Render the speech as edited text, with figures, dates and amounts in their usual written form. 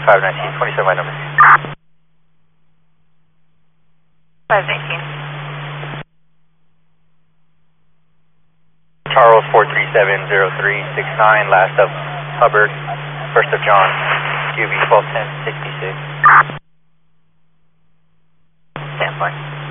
519, 27 my number. 519. Charles 4370369, last of Hubbard, first of John, QB 121066. Stand by.